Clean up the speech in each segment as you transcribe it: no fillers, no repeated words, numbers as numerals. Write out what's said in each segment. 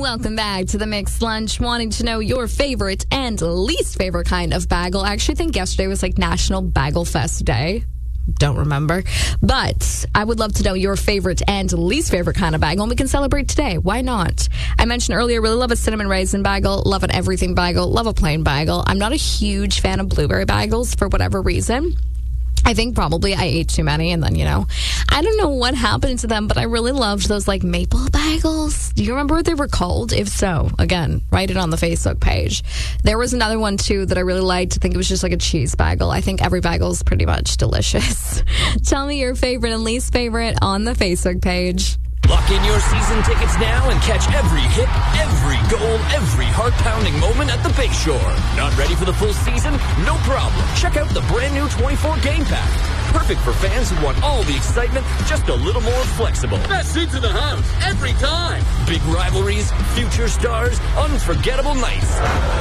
Welcome back to the Mixed Lunch. Wanting to know your favorite and least favorite kind of bagel. I actually think yesterday was like National Bagel Fest Day. Don't remember. But I would love to know your favorite and least favorite kind of bagel, and we can celebrate today. Why not? I mentioned earlier, really love a cinnamon raisin bagel, love an everything bagel, love a plain bagel. I'm not a huge fan of blueberry bagels for whatever reason. I think probably I ate too many, and then, I don't know what happened to them, but I really loved those, maple bagels. Do you remember what they were called? If so, again, write it on the Facebook page. There was another one, too, that I really liked. I think it was just like a cheese bagel. I think every bagel is pretty much delicious. Tell me your favorite and least favorite on the Facebook page. Lock in your season tickets now and catch every hit, every goal, every heart-pounding moment at the Bayshore. Not ready for the full season? No problem. Check out the brand new 24 Game Pack. Perfect for fans who want all the excitement, just a little more flexible. Best seats in the house, every time. Big rivalries, future stars, unforgettable nights.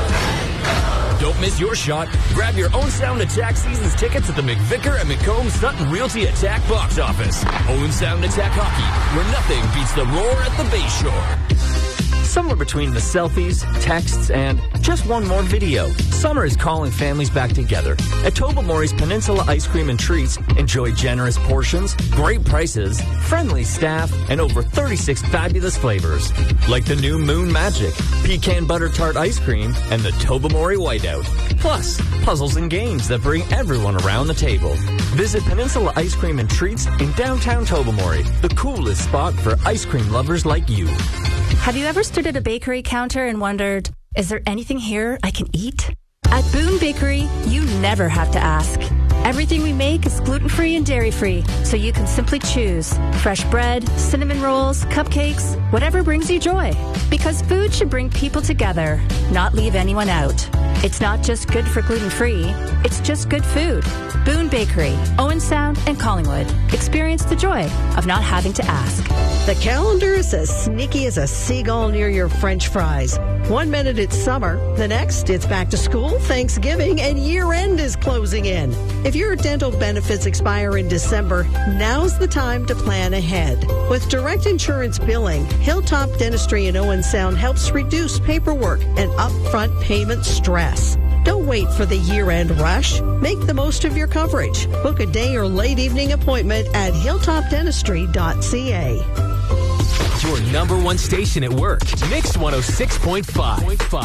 Don't miss your shot. Grab your Owen Sound Attack Seasons tickets at the McVicker and McComb Sutton Realty Attack box office. Owen Sound Attack Hockey, where nothing beats the roar at the Bayshore. Somewhere between the selfies, texts, and just one more video, summer is calling families back together. At Tobermory's Peninsula Ice Cream and Treats, enjoy generous portions, great prices, friendly staff, and over 36 fabulous flavors. Like the new Moon Magic, Pecan Butter Tart Ice Cream, and the Tobermory Whiteout. Plus, puzzles and games that bring everyone around the table. Visit Peninsula Ice Cream and Treats in downtown Tobermory, the coolest spot for ice cream lovers like you. Have you ever stood at a bakery counter and wondered, is there anything here I can eat? At Boone Bakery, you never have to ask. Everything we make is gluten-free and dairy-free, so you can simply choose fresh bread, cinnamon rolls, cupcakes, whatever brings you joy. Because food should bring people together, not leave anyone out. It's not just good for gluten-free, it's just good food. Boone Bakery, Owen Sound, and Collingwood. Experience the joy of not having to ask. The calendar is as sneaky as a seagull near your French fries. 1 minute it's summer, the next it's back to school, Thanksgiving, and year-end is closing in. If your dental benefits expire in December, now's the time to plan ahead. With direct insurance billing, Hilltop Dentistry in Owen Sound helps reduce paperwork and upfront payment stress. Don't wait for the year-end rush. Make the most of your coverage. Book a day or late evening appointment at hilltopdentistry.ca. Your number one station at work, Mix 106.5.